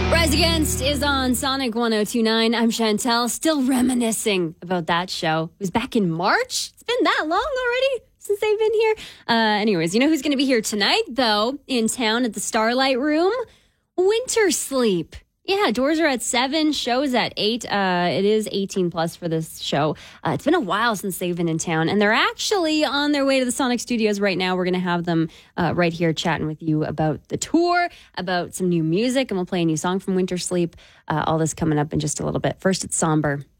Rise Against is on Sonic 1029. I'm Chantel, still reminiscing about that show. It was back in March. It's been that long already since they've been here. Anyways, you know who's going to be here tonight, though, in town at the Starlight Room? Winter Sleep. Yeah, doors are at 7, shows at 8. It is 18 plus for this show. It's been a while since they've been in town, and they're actually on their way to the Sonic Studios right now. We're going to have them right here chatting with you about the tour, about some new music, and we'll play a new song from Winter Sleep. All this coming up in just a little bit. First, it's Somber.